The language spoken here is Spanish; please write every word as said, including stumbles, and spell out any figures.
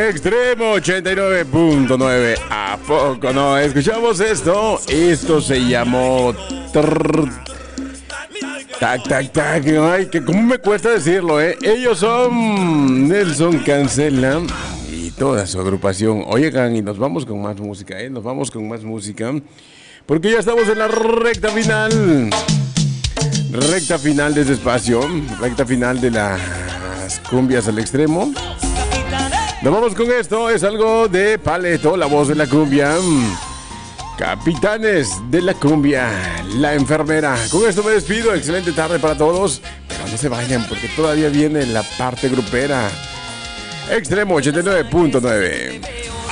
Extremo ochenta y nueve punto nueve. ¿A poco no? Escuchamos esto. Esto se llamó trrr, Tac, tac, tac. Ay, que cómo me cuesta decirlo, ¿eh? Ellos son Nelson Cancela y toda su agrupación. Oigan, y nos vamos con más música, ¿eh? Nos vamos con más música. Porque ya estamos en la recta final. Recta final de ese espacio. Recta final de las cumbias al extremo. Nos vamos con esto. Es algo de Paleto, la voz de la cumbia. Capitanes de la cumbia, la enfermera. Con esto me despido. Excelente tarde para todos. Pero no se vayan porque todavía viene la parte grupera. Extremo ochenta y nueve punto nueve.